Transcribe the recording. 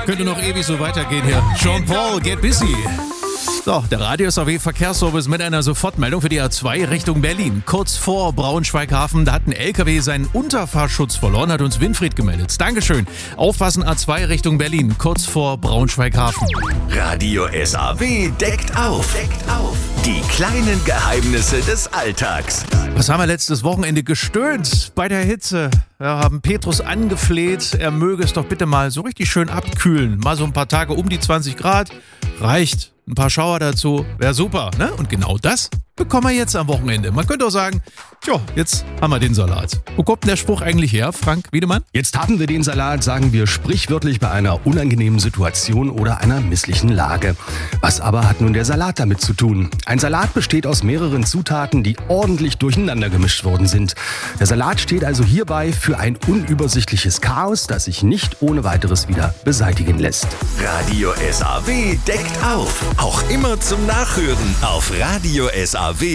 Könnte noch ewig so weitergehen hier. Sean Paul, get busy. So, der Radio SAW-Verkehrsservice mit einer Sofortmeldung für die A2 Richtung Berlin. Kurz vor Braunschweig-Hafen, da hat ein LKW seinen Unterfahrschutz verloren, hat uns Winfried gemeldet. Dankeschön. Aufpassen, A2 Richtung Berlin, kurz vor Braunschweig-Hafen. Radio SAW deckt auf. Die kleinen Geheimnisse des Alltags. Was haben wir letztes Wochenende gestöhnt bei der Hitze? Wir haben Petrus angefleht, er möge es doch bitte mal so richtig schön abkühlen. Mal so ein paar Tage um die 20 Grad, reicht. Ein paar Schauer dazu, wäre super, ne? Und genau das bekommen wir jetzt am Wochenende. Man könnte auch sagen, tja, jetzt haben wir den Salat. Wo kommt denn der Spruch eigentlich her, Frank Wiedemann? Jetzt haben wir den Salat, sagen wir sprichwörtlich bei einer unangenehmen Situation oder einer misslichen Lage. Was aber hat nun der Salat damit zu tun? Ein Salat besteht aus mehreren Zutaten, die ordentlich durcheinander gemischt worden sind. Der Salat steht also hierbei für ein unübersichtliches Chaos, das sich nicht ohne weiteres wieder beseitigen lässt. Radio SAW deckt auf. Auch immer zum Nachhören auf Radio SAW.